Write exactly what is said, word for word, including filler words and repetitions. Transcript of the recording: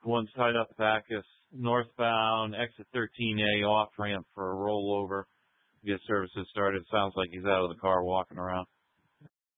one side up Bacchus, northbound, exit thirteen A, off ramp for a rollover. Get services started. Sounds like he's out of the car walking around.